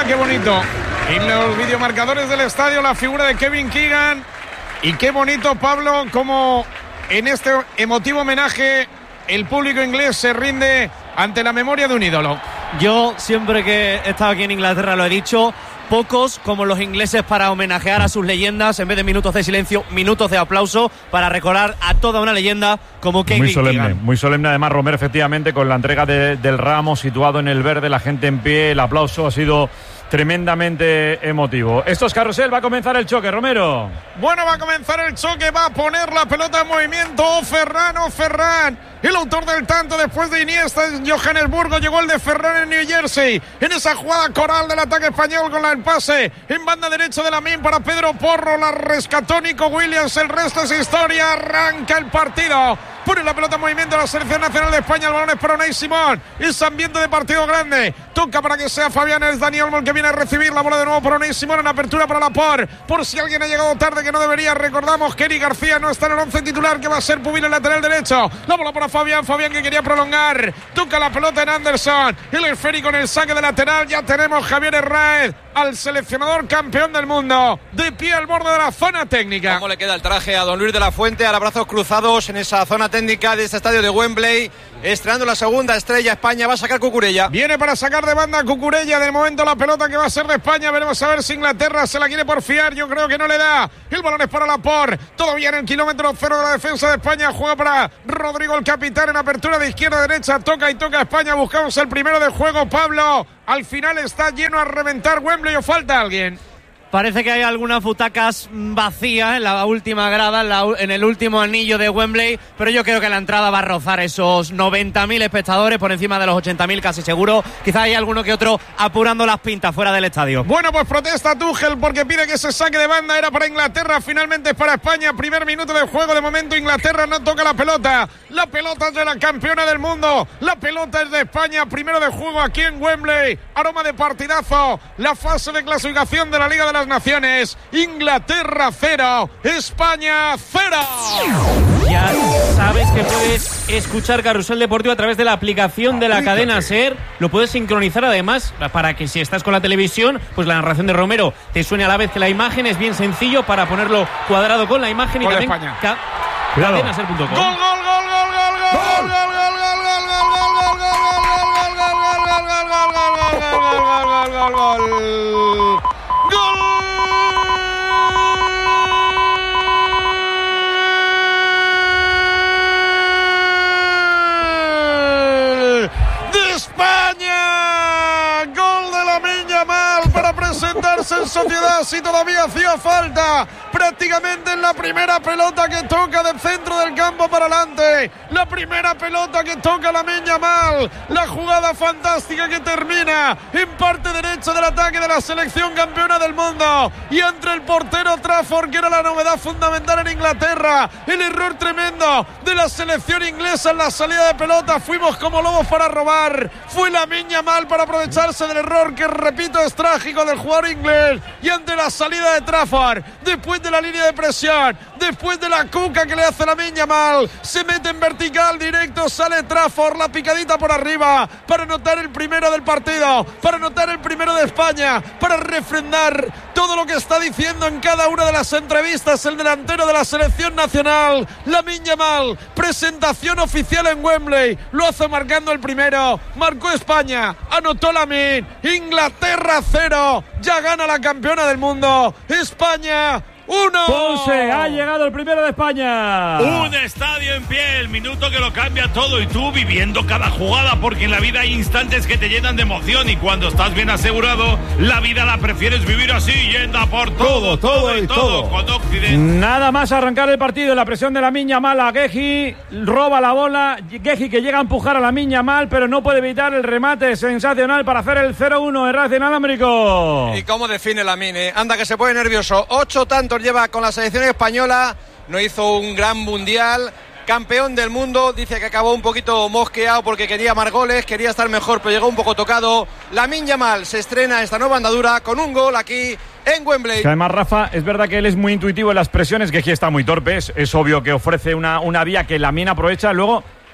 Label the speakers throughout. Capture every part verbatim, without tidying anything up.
Speaker 1: qué bonito. En los videomarcadores del estadio la figura de Kevin Keegan. Y qué bonito, Pablo, como en este emotivo homenaje el público inglés se rinde ante la memoria de un ídolo.
Speaker 2: Yo siempre que he estado aquí en Inglaterra lo he dicho, pocos como los ingleses para homenajear a sus leyendas, en vez de minutos de silencio, minutos de aplauso para recordar a toda una leyenda como Kevin
Speaker 3: Muy solemne,
Speaker 2: Keegan.
Speaker 3: muy solemne además, Romero, efectivamente, con la entrega de, del ramo situado en el verde, la gente en pie, el aplauso ha sido tremendamente emotivo. Esto es Carrusel, va a comenzar el choque, Romero.
Speaker 1: Bueno, va a comenzar el choque, va a poner la pelota en movimiento Ferran, o Ferran, el autor del tanto después de Iniesta en Johannesburgo, llegó el de Ferran en New Jersey, en esa jugada coral del ataque español con el pase en banda derecha de Lamine para Pedro Porro, la rescató Nico Williams, el resto es historia, arranca el partido. Pone la pelota en movimiento a la selección nacional de España. El balón es para Unai Simón. Es ambiente de partido grande. Toca para que sea Fabián. Es Dani Olmo el que viene a recibir la bola de nuevo para Unai Simón. En apertura para Laporte. Por si alguien ha llegado tarde que no debería. Recordamos que Eric García no está en el once titular, que va a ser Pubil el lateral derecho. La bola para Fabián. Fabián que quería prolongar. Toca la pelota en Anderson. El esférico en el saque de lateral. Ya tenemos Javier Herráez, al seleccionador campeón del mundo, de pie al borde de la zona técnica.
Speaker 4: ¿Cómo le queda el traje a don Luis de la Fuente? A brazos cruzados en esa zona técnica de este estadio de Wembley, estrenando la segunda estrella. España va a sacar Cucurella.
Speaker 1: Viene para sacar de banda Cucurella. De momento la pelota que va a ser de España. Veremos a ver si Inglaterra se la quiere porfiar. Yo creo que no le da. El balón es para Laporte. Todavía en el kilómetro cero de la defensa de España. Juega para Rodrigo, el capitán, en apertura de izquierda a derecha. Toca y toca España. Buscamos el primero de juego, Pablo. Al final está lleno a reventar Wembley, o falta alguien.
Speaker 2: Parece que hay algunas butacas vacías en la última grada, en, la, en el último anillo de Wembley, pero yo creo que la entrada va a rozar esos noventa mil espectadores, por encima de los ochenta mil casi seguro. Quizás hay alguno que otro apurando las pintas fuera del estadio.
Speaker 1: Bueno, pues protesta Tuchel porque pide que se saque de banda. Era para Inglaterra, finalmente es para España. Primer minuto de juego, de momento Inglaterra no toca la pelota. La pelota es de la campeona del mundo. La pelota es de España. Primero de juego aquí en Wembley. Aroma de partidazo. La fase de clasificación de la Liga de las Naciones. Inglaterra cero, España cero.
Speaker 5: Ya sabes que puedes escuchar Carrusel Deportivo a través de la aplicación de la cadena SER. Lo puedes sincronizar además para que si estás con la televisión, pues la narración de Romero te suene a la vez que la imagen. Es bien sencillo para ponerlo cuadrado con la imagen.
Speaker 1: Gol
Speaker 5: y también
Speaker 1: España.
Speaker 5: Ca- cadenaser punto com.
Speaker 1: Gol, gol, gol, gol, gol, gol, gol, gol, gol, gol, gol, gol. De España, gol de Lamine Yamal para presentarse en sociedad, si todavía hacía falta, prácticamente en la primera pelota que toca del centro del campo para adelante, la primera pelota que toca Lamine Yamal, la jugada fantástica que termina en parte derecha del ataque de la selección campeona del mundo, y entre el portero Trafford, que era la novedad fundamental en Inglaterra, el error tremendo de la selección inglesa en la salida de pelota. Fuimos como lobos para robar, fue Lamine Yamal para aprovecharse del error, que repito es trágico, del jugador inglés, y ante la salida de Trafford, después de la línea de presión, después de la cuca que le hace Lamine Yamal, se mete en vertical directo, sale Trafford, la picadita por arriba para anotar el primero del partido, para anotar el primero de España, para refrendar todo lo que está diciendo en cada una de las entrevistas el delantero de la selección nacional, Lamine Yamal. Presentación oficial en Wembley, lo hace marcando el primero, marcó España, anotó Lamine. Inglaterra cero, ya gana la campeona del mundo, España uno.
Speaker 3: Ponce, ha llegado el primero de España.
Speaker 6: Un estadio en pie, el minuto que lo cambia todo, y tú viviendo cada jugada, porque en la vida hay instantes que te llenan de emoción, y cuando estás bien asegurado, la vida la prefieres vivir así, yendo por todo, todo, todo y todo. todo. Con Occidente.
Speaker 3: Nada más arrancar el partido, la presión de Lamine Yamal a Guehi, roba la bola, Guehi que llega a empujar a Lamine Yamal, pero no puede evitar el remate sensacional para hacer el cero uno, Herrera inalámbrico.
Speaker 4: ¿Y cómo define Lamine? Anda que se pone nervioso. Ocho tantos lleva con la selección española, no hizo un gran mundial, campeón del mundo, dice que acabó un poquito mosqueado porque quería más goles, quería estar mejor, pero llegó un poco tocado. Lamine Yamal se estrena esta nueva andadura con un gol aquí en Wembley.
Speaker 3: Que además, Rafa, es verdad que él es muy intuitivo en las presiones, que aquí está muy torpe, es, es obvio que ofrece una, una vía que Lamine aprovecha. Luego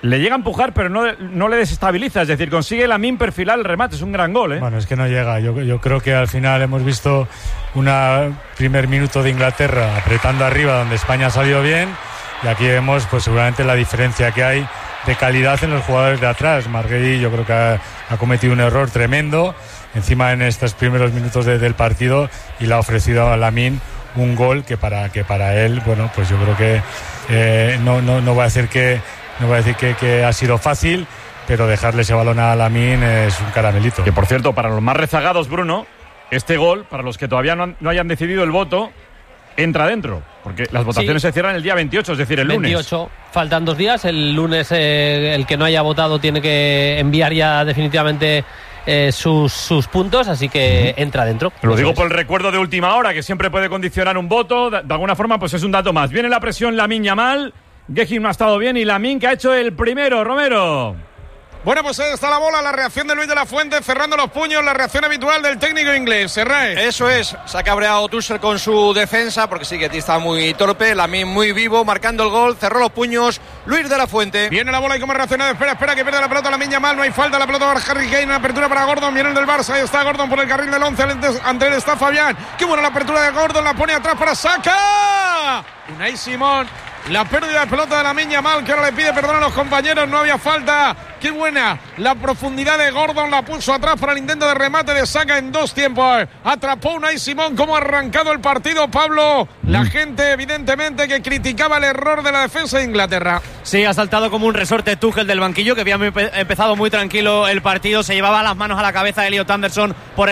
Speaker 3: le llega a empujar, pero no, no le desestabiliza. Es decir, consigue Lamine perfilar el remate. Es un gran gol, ¿eh?
Speaker 7: Bueno, es que no llega. Yo, yo creo que al final hemos visto un primer minuto de Inglaterra apretando arriba, donde España ha salido bien. Y aquí vemos, pues seguramente la diferencia que hay de calidad en los jugadores de atrás. Marguerite, yo creo que ha, ha cometido un error tremendo encima en estos primeros minutos de, del partido, y le ha ofrecido a Lamine un gol que para que para él, bueno, pues yo creo que eh, no, no, no voy a decir que no voy a decir que, que ha sido fácil, pero dejarle ese balón a Lamine es un caramelito.
Speaker 3: Que por cierto, para los más rezagados, Bruno, este gol, para los que todavía no, han, no hayan decidido el voto, entra dentro, porque las votaciones sí. se cierran el día veintiocho, es decir, el
Speaker 8: veintiocho,
Speaker 3: lunes.
Speaker 8: Faltan dos días. El lunes eh, el que no haya votado tiene que enviar ya definitivamente eh, sus, sus puntos, así que uh-huh. entra dentro.
Speaker 3: Lo digo por el recuerdo de última hora, que siempre puede condicionar un voto. De, de alguna forma, pues es un dato más. Viene la presión Lamine Yamal. Gehi no ha estado bien y Lamine que ha hecho el primero, Romero.
Speaker 1: Bueno, pues ahí está la bola, la reacción de Luis de la Fuente cerrando los puños, la reacción habitual del técnico inglés. Serrae.
Speaker 4: Eso es, se ha cabreado Tuchel con su defensa, porque sí que está muy torpe, Lamine muy vivo, marcando el gol, cerró los puños, Luis de la Fuente.
Speaker 1: Viene la bola y cómo ha reaccionado, espera, espera, que pierde la pelota Lamine Yamal, no hay falta, la pelota para Harry Kane, una apertura para Gordon, viene el del Barça, ahí está Gordon por el carril del once, ante él está Fabián, qué buena la apertura de Gordon, la pone atrás para Saka. Unai Simón. La pérdida de pelota de Lamine Yamal, que ahora le pide perdón a los compañeros, no había falta. Qué buena la profundidad de Gordon, la puso atrás para el intento de remate de Saka en dos tiempos. Atrapó Unai Simón, cómo ha arrancado el partido, Pablo. La gente, evidentemente, que criticaba el error de la defensa de Inglaterra.
Speaker 2: Sí, ha saltado como un resorte Tuchel del banquillo, que había empezado muy tranquilo el partido. Se llevaba las manos a la cabeza Elliot Anderson por